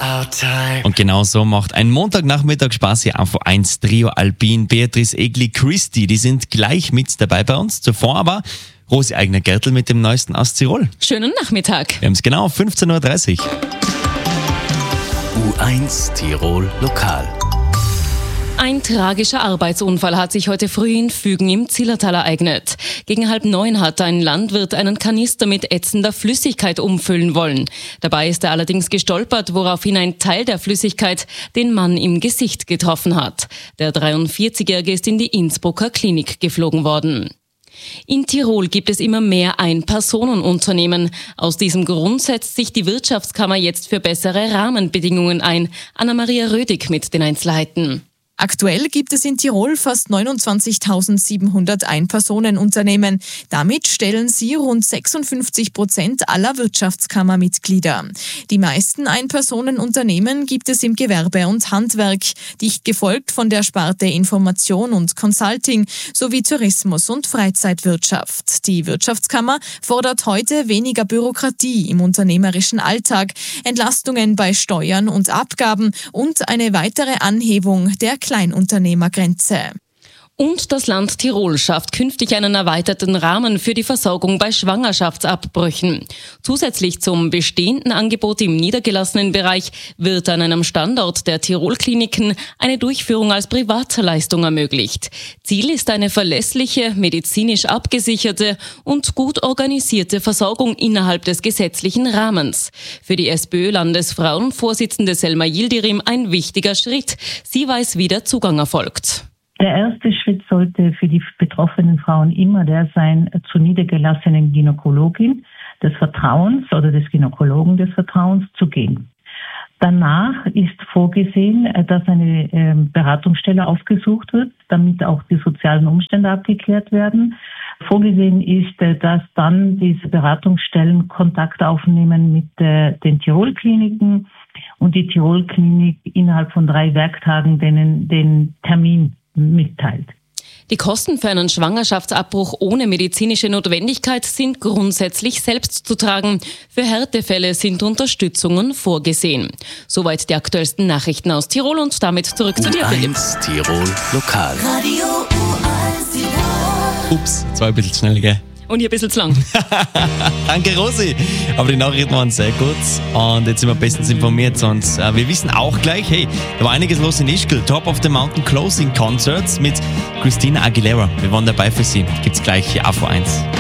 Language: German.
Und genau so macht ein Montagnachmittag Spaß hier auf 1 Trio Alpin, Beatrice Egli, Christy, die sind gleich mit dabei bei uns. Zuvor aber Rosi Eigner-Gertl mit dem Neuesten aus Tirol. Schönen Nachmittag. Wir haben es genau 15.30 Uhr. U1 Tirol Lokal. Ein tragischer Arbeitsunfall hat sich heute früh in Fügen im Zillertal ereignet. Gegen 8:30 hat ein Landwirt einen Kanister mit ätzender Flüssigkeit umfüllen wollen. Dabei ist er allerdings gestolpert, woraufhin ein Teil der Flüssigkeit den Mann im Gesicht getroffen hat. Der 43-Jährige ist in die Innsbrucker Klinik geflogen worden. In Tirol gibt es immer mehr Ein-Personen-Unternehmen. Aus diesem Grund setzt sich die Wirtschaftskammer jetzt für bessere Rahmenbedingungen ein. Anna-Maria Rödig mit den Einzelheiten. Aktuell gibt es in Tirol fast 29.700 Ein-Personen-Unternehmen. Damit stellen sie rund 56% aller Wirtschaftskammermitglieder. Die meisten Ein-Personen-Unternehmen gibt es im Gewerbe und Handwerk, dicht gefolgt von der Sparte Information und Consulting sowie Tourismus und Freizeitwirtschaft. Die Wirtschaftskammer fordert heute weniger Bürokratie im unternehmerischen Alltag, Entlastungen bei Steuern und Abgaben und eine weitere Anhebung der Kleinunternehmergrenze. Und das Land Tirol schafft künftig einen erweiterten Rahmen für die Versorgung bei Schwangerschaftsabbrüchen. Zusätzlich zum bestehenden Angebot im niedergelassenen Bereich wird an einem Standort der Tirol-Kliniken eine Durchführung als Privatleistung ermöglicht. Ziel ist eine verlässliche, medizinisch abgesicherte und gut organisierte Versorgung innerhalb des gesetzlichen Rahmens. Für die SPÖ-Landesfrauenvorsitzende Selma Yildirim ein wichtiger Schritt. Sie weiß, wie der Zugang erfolgt. Der erste Schritt sollte für die betroffenen Frauen immer der sein, zur niedergelassenen Gynäkologin des Vertrauens oder des Gynäkologen des Vertrauens zu gehen. Danach ist vorgesehen, dass eine Beratungsstelle aufgesucht wird, damit auch die sozialen Umstände abgeklärt werden. Vorgesehen ist, dass dann diese Beratungsstellen Kontakt aufnehmen mit den Tirol-Kliniken und die Tirol-Klinik innerhalb von 3 Werktagen den Termin mitteilt. Die Kosten für einen Schwangerschaftsabbruch ohne medizinische Notwendigkeit sind grundsätzlich selbst zu tragen. Für Härtefälle sind Unterstützungen vorgesehen. Soweit die aktuellsten Nachrichten aus Tirol und damit zurück zu dir, Philipp. U1 Tirol Lokal. Radio U1 Tirol. Ups, das war ein bisschen schnell, gell? Und hier ein bisschen zu lang. Danke, Rosi. Aber die Nachrichten waren sehr gut und jetzt sind wir bestens informiert. Und wir wissen auch gleich, hey, da war einiges los in Ischgl. Top of the Mountain Closing Concerts mit Christina Aguilera. Wir waren dabei für Sie. Gibt's gleich hier auf U1.